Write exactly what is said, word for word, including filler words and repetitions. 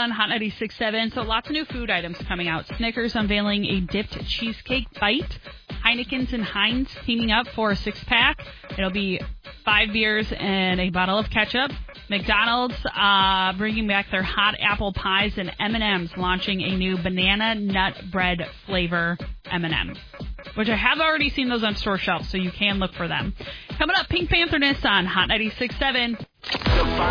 on Hot ninety-six point seven. So lots of new food items coming out. Snickers unveiling a dipped cheesecake bite. Heineken's and Heinz teaming up for a six-pack. It'll be five beers and a bottle of ketchup. McDonald's uh, bringing back their hot apple pies, and M and M's launching a new banana nut bread flavor M and M, which I have already seen those on store shelves, so you can look for them. Coming up, Pink Panther-ness on Hot ninety-six point seven.